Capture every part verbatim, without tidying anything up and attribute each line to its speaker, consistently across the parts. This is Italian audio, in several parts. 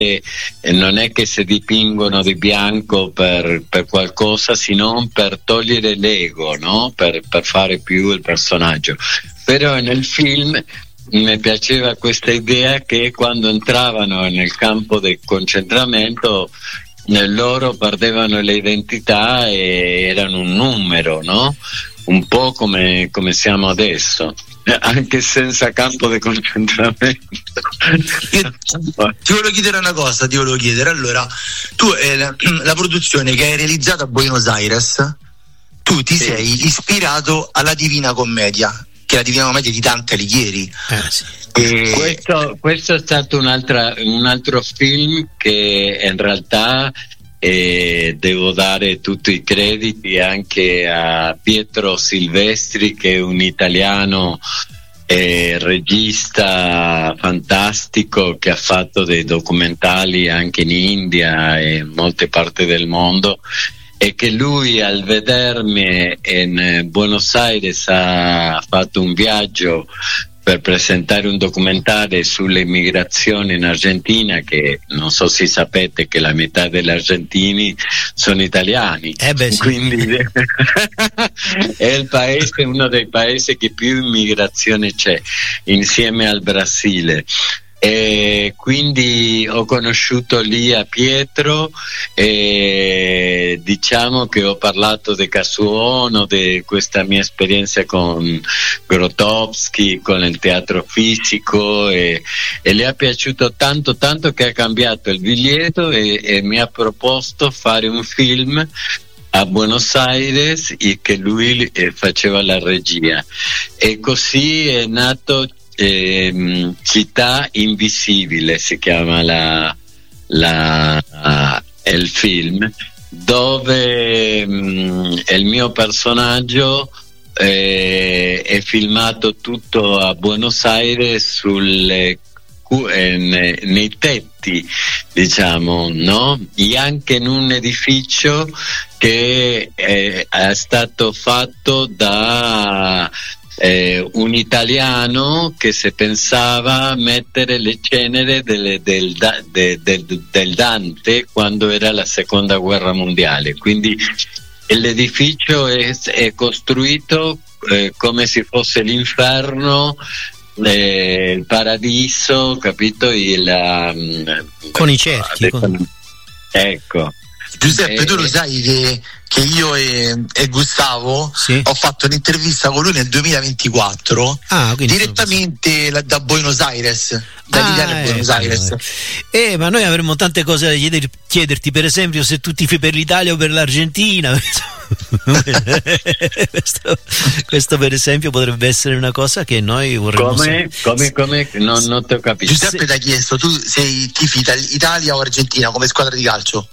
Speaker 1: e non è che si dipingono di bianco per, per qualcosa, se non per togliere l'ego, no? Per, per fare più il personaggio. Però nel film mi piaceva questa idea che quando entravano nel campo del concentramento loro perdevano le identità e erano un numero, no? Un po' come, come siamo adesso, anche senza campo di concentramento.
Speaker 2: Io ti volevo chiedere una cosa, ti volevo chiedere, allora, tu eh, la, la produzione che hai realizzato a Buenos Aires, tu ti sì. sei ispirato alla Divina Commedia, che è la Divina Commedia di Dante Alighieri.
Speaker 1: Eh, sì. e... questo, questo è stato un, un altro film che in realtà e devo dare tutti i crediti anche a Pietro Silvestri, che è un italiano eh, regista fantastico che ha fatto dei documentari anche in India e in molte parti del mondo, e che lui al vedermi in Buenos Aires ha fatto un viaggio per presentare un documentario sulle immigrazioni in Argentina, che non so se sapete che la metà degli argentini sono italiani,
Speaker 3: eh beh, sì.
Speaker 1: Quindi è il paese, uno dei paesi che più immigrazione c'è insieme al Brasile. E quindi ho conosciuto lì a Pietro e diciamo che ho parlato di Casuono, di questa mia esperienza con Grotowski, con il teatro fisico, e, e le è piaciuto tanto tanto che ha cambiato il biglietto e, e mi ha proposto fare un film a Buenos Aires e che lui eh, faceva la regia, e così è nato Eh, Città Invisibile, si chiama la, la, uh, il film, dove um, il mio personaggio eh, è filmato tutto a Buenos Aires sulle eh, nei, nei tetti, diciamo, no? E anche in un edificio che eh, è stato fatto da Eh, un italiano che si pensava mettere le ceneri delle, del, de, del, del Dante quando era la seconda guerra mondiale, quindi l'edificio è, è costruito eh, come se fosse l'inferno, eh, il paradiso, capito? Il, um,
Speaker 3: con i cerchi
Speaker 1: eh,
Speaker 3: con...
Speaker 1: ecco.
Speaker 2: Giuseppe, eh, tu lo sai che, che io e, e Gustavo sì. ho fatto un'intervista con lui nel duemilaventiquattro,
Speaker 3: ah,
Speaker 2: direttamente la, da Buenos Aires, dall'Italia
Speaker 3: ah,
Speaker 2: a Buenos
Speaker 3: eh,
Speaker 2: Aires.
Speaker 3: Eh, ma noi avremmo tante cose da chieder, chiederti, per esempio se tu tifi per l'Italia o per l'Argentina. questo, questo per esempio potrebbe essere una cosa che noi vorremmo
Speaker 1: come, come, come non, non ti ho capito.
Speaker 2: Giuseppe ti ha chiesto, tu sei tifi Italia o Argentina come squadra di calcio?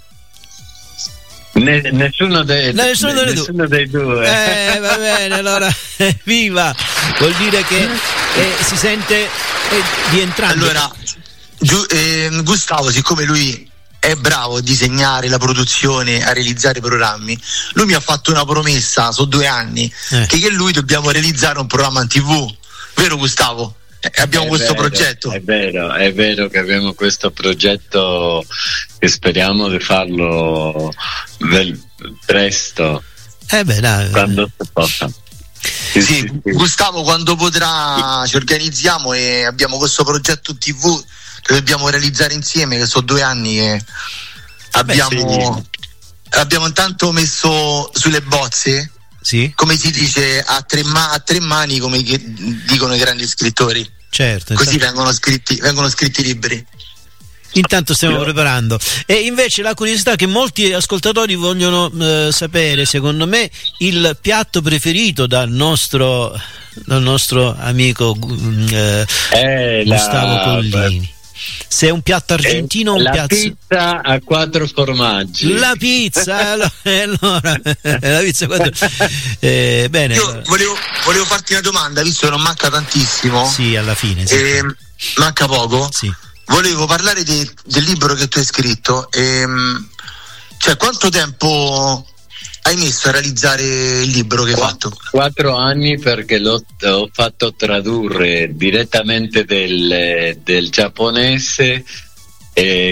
Speaker 1: Ne, nessuno, de,
Speaker 3: no, nessuno,
Speaker 1: ne,
Speaker 3: dei,
Speaker 1: nessuno dei due.
Speaker 3: Eh, va bene, allora viva, vuol dire che eh, si sente eh, di entrambi.
Speaker 2: Allora, giu, eh, Gustavo, siccome lui è bravo a disegnare la produzione, a realizzare i programmi, lui mi ha fatto una promessa su due anni eh. che, che lui dobbiamo realizzare un programma in tivù, vero Gustavo? Eh, abbiamo è questo
Speaker 1: vero,
Speaker 2: progetto.
Speaker 1: È vero, è vero che abbiamo questo progetto che speriamo di farlo vel- presto,
Speaker 3: eh beh, dai,
Speaker 1: quando si possa.
Speaker 2: Sì, sì, sì, Gustavo, quando potrà ci organizziamo e abbiamo questo progetto in tivù che dobbiamo realizzare insieme, che sono due anni che abbiamo, sì. abbiamo intanto messo sulle bozze.
Speaker 3: Sì.
Speaker 2: Come si dice, a tre, ma- a tre mani, come dicono i grandi scrittori.
Speaker 3: Certo.
Speaker 2: Così
Speaker 3: intanto...
Speaker 2: vengono scritti, vengono scritti libri.
Speaker 3: Intanto stiamo Io... preparando. E invece la curiosità che molti ascoltatori vogliono eh, sapere, secondo me, il piatto preferito dal nostro, dal nostro amico eh,
Speaker 1: eh,
Speaker 3: Gustavo
Speaker 1: la...
Speaker 3: Collini. Se è un piatto argentino o un
Speaker 1: la
Speaker 3: piatto...
Speaker 1: pizza a quattro formaggi.
Speaker 3: La pizza, allora, allora la pizza quattro... eh, bene.
Speaker 2: Io volevo, volevo farti una domanda, visto che non manca tantissimo.
Speaker 3: Sì, alla fine. Sì.
Speaker 2: Eh, manca poco.
Speaker 3: Sì.
Speaker 2: Volevo parlare de, del libro che tu hai scritto. Ehm, cioè, quanto tempo hai messo a realizzare il libro che hai fatto?
Speaker 1: Quattro anni, perché l'ho ho fatto tradurre direttamente del, del giapponese E